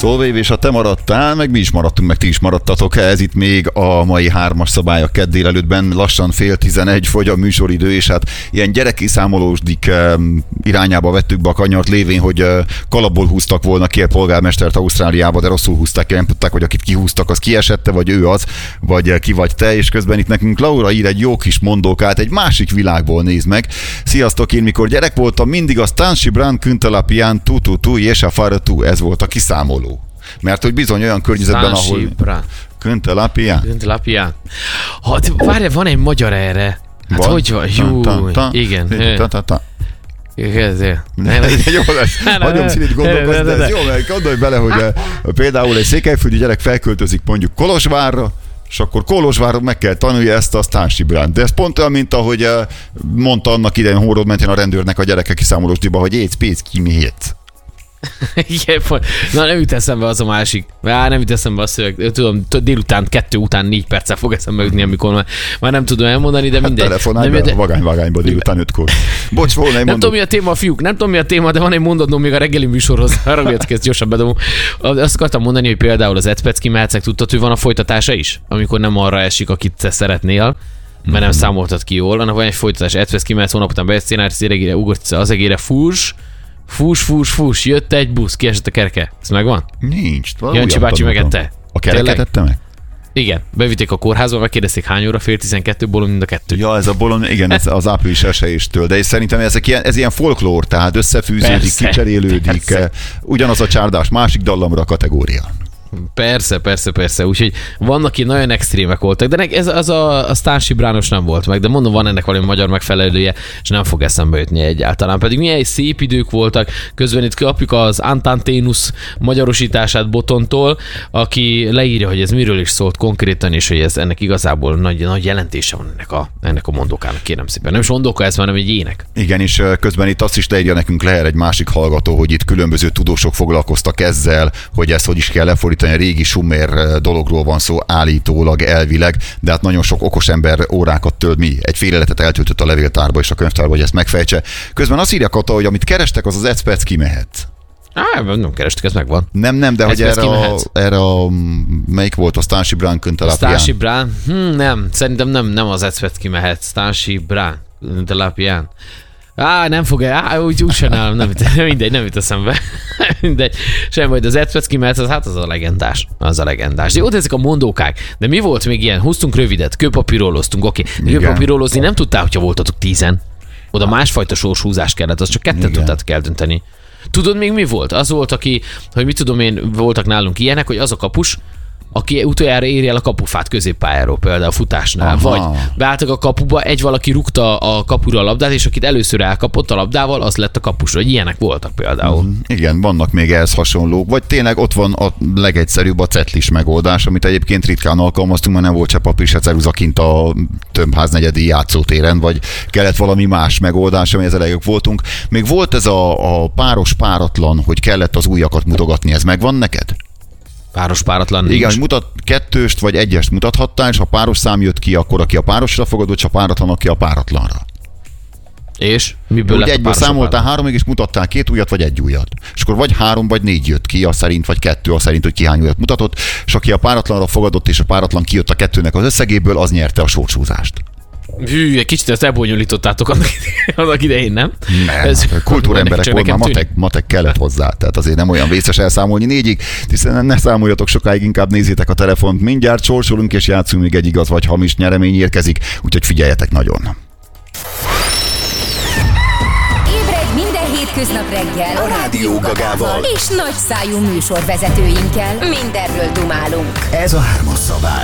Szolvév, és ha te maradtál, meg mi is maradtunk, meg ti is maradtatok. Ez itt még a mai 3-as szabály a kedd délelőttben. Lassan 10:30 fogy a műsoridő, és hát ilyen gyerekkiszámolósdik irányába vettük be a kanyart, lévén, hogy kalapból húztak volna ki a polgármestert Ausztráliába, de rosszul húzták ki, nem tudták, hogy akit kihúztak, az kiesette, vagy ő az, vagy ki vagy te, és közben itt nekünk Laura ír egy jó kis mondókát, egy másik világból, nézd meg. Sziasztok, én mikor gyerek voltam, mindig a Stansi Brand Küntelapián tu és a Faratu, ez volt a kiszámoló. Mert hogy bizony olyan környezetben, ahol... Küntelapián. Várj, van egy magyar erre. Hát van? Hogy van? Jú, igen. Jó lesz. Hagyom színét gondolkozni, de ez jó, mert gondolj bele, hogy például egy székelyföldi gyerek felköltözik mondjuk Kolozsvárra, és akkor Kolozsváron meg kell tanulja ezt a Stansi Brand. De ez pont olyan, mint ahogy mondta annak idején Hóród mentén a rendőrnek a gyerekek kiszámolósdiba, hogy éjsz, pénz, ki mi hét. Igen, na nem jut eszembe az a másik. Nem jut eszembe a szöveg. Tudom, délután 2 után 4 perccel fog eszembe jutni, amikor már nem tudom elmondani, de mindegy. Telefonálj be vagány-vagányba délután 5-kor. Bocs, volna egy Nem tudom, mi a téma, fiúk, nem tudom, mi a téma, de van egy mondatom még a reggeli műsorhoz. Arra ezt gyorsan bedobom. Azt akartam mondani, hogy például az Ecpecki Melcek, tudtad, hogy van a folytatása is? Amikor nem arra esik, akit te szeretnél, mert nem számoltad ki jól, annak van egy folytatás. Ecpecki Melc hónap után bejött szénáris, ugorsz az egére, fús, jött egy busz, kiesett a kereke. Ez megvan? Nincs. Jancsi bácsi megette. A kereket ette meg? Igen, bevitték a kórházba, megkérdezték hány óra, 11:30, bolond mind a 2. Ja, ez a bolond, igen, ez az április 1-től, de szerintem ez ilyen folklór, tehát összefűződik, persze, kicserélődik, persze. Ugyanaz a csárdás, másik dallamra kategória. Persze. Úgyhogy vannak itt nagyon extrémek voltak, de ez a Stansi Brános nem volt meg, de mondom, van ennek valami magyar megfelelője, és nem fog eszembe jutni egyáltalán. Pedig milyen szép idők voltak, közben itt kapjuk az Antanténusz magyarosítását Botontól, aki leírja, hogy ez miről is szólt konkrétan, és hogy ez ennek igazából nagy jelentése van ennek a mondókának, kérem szépen. Nem is mondóka ez, hanem egy ének. Igen, és közben itt azt is leírja nekünk Leher egy másik hallgató, hogy itt különböző tudósok foglalkoztak ezzel, hogy ezt hogy is kell lefordítani. A régi sumer dologról van szó, állítólag, elvileg, de hát nagyon sok okos ember órákat tölt, egy fél életet eltöltött a levéltárba és a könyvtárba, hogy ezt megfejtse. Közben azt írja Kata, hogy amit kerestek, az Ecpecki mehet. Nem kerestük, ez megvan. Nem, de hogy erre melyik volt a Stansi Brand Küntelapián? Stansi Brand? Nem, szerintem nem az Ecpecki mehet. Stansi Brand Küntelapián. Nem fog úgy csinálom, nem jut eszembe. Mindegy. Semmi baj, de az Ecpecki Melc, az a legendás. De jó, ezek a mondókák. De mi volt még ilyen? Húztunk rövidet, kőpapíroloztunk, oké. Kőpapírolozni nem tudtál, hogyha voltatok 10-en. Oda másfajta sorshúzás kellett, az csak 2 tudtad kell dönteni. Tudod még mi volt? Az volt, hogy mit tudom én, voltak nálunk ilyenek, hogy az a kapus, aki utoljára éri el a kapufát középpályáról, például a futásnál. Aha. Vagy beálltak a kapuba, valaki rúgta a kapura a labdát, és akit először elkapott a labdával, az lett a kapus. Vagy ilyenek voltak például. Igen, vannak még ehhez hasonlók. Vagy tényleg ott van a legegyszerűbb a cetlis megoldás, amit egyébként ritkán alkalmaztunk, mert nem volt se papír, se ceruza kint a tömbháznegyedi játszótéren, vagy kellett valami más megoldás, amihez elegek voltunk. Még volt ez a páros páratlan, hogy kellett az ujjakat mutogatni, ez megvan neked? Páros páratlan nincs. Igen, 2-est vagy 1-est mutathattál, és ha páros szám jött ki, akkor aki a párosra fogadott, és a páratlan, aki a páratlanra. És miből lett a egyből számoltál 3-ig, és mutattál 2 ujjat, vagy 1 ujjat. És akkor vagy 3 vagy 4 jött ki, az szerint, vagy 2, az szerint, hogy ki hány ujjat mutatott, és aki a páratlanra fogadott, és a páratlan kijött a 2-nek az összegéből, az nyerte a sorshúzást. Egy kicsit ezt elbonyolítottátok annak idején, nem? Nem, kultúremberek volt, már matek kellett hozzá, tehát azért nem olyan vészes elszámolni 4-ig, hiszen ne számoljatok sokáig, inkább nézzétek a telefont, mindjárt sorsolunk és játszunk, még egy igaz vagy hamis nyeremény érkezik, úgyhogy figyeljetek nagyon. Ébredj minden hétköznap reggel a Rádió Gagával és nagyszájú műsorvezetőinkkel mindenről dumálunk. Ez a 3-as szabály.